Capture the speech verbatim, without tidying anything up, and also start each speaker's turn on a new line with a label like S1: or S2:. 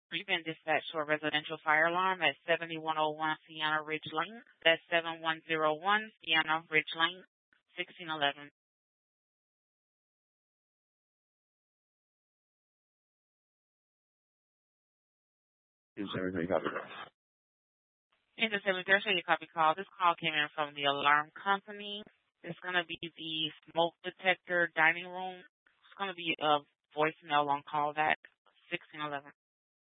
S1: You've been dispatched to a residential fire alarm at seventy-one oh one Sienna Ridge Lane. That's seven one zero one Sienna Ridge Lane, sixteen eleven.
S2: In seventy-three, copy.
S1: In the seventy-three, show you copy call. This call came in from the alarm company. It's going to be the smoke detector dining room. It's going to be a voicemail on callback, sixteen eleven.